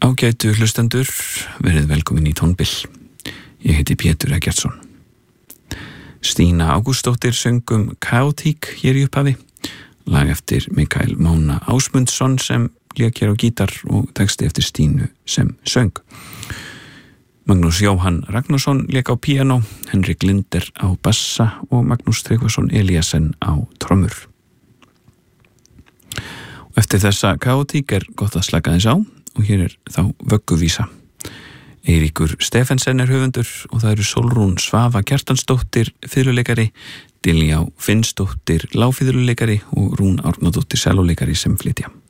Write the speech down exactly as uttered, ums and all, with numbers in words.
Ágætu hlustendur, verið velkomin í tónbil. Ég heiti Pétur Eggertsson. Stína Ágústsdóttir söng um Chaotic hér í upphafi, lag eftir Mikael Mána Ásmundsson sem lék hér á gítar og texti eftir Stínu sem söng. Magnús Jóhann Ragnarsson lék á píanó, Henrik Linder á bassa og Magnús Tryggvason Eliasen á trommur. Og eftir þessa Chaotic er gott að slaka þess á og hér er þá vögguvísa. Eiríkur Stefensen er höfundur og það eru Sólrún Svava Kjartansdóttir fiðluleikari, Diljá Finnsdóttir lágfiðluleikari og Rún Árnadóttir sellóleikari sem flytja.